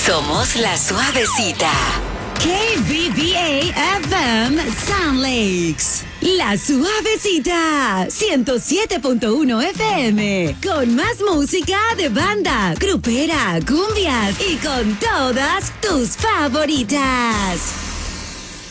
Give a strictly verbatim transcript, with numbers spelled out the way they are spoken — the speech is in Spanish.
Somos la suavecita. K B B A F M Sound Lakes. La suavecita. ciento siete punto uno F M. Con más música de banda, grupera, cumbias y con todas tus favoritas.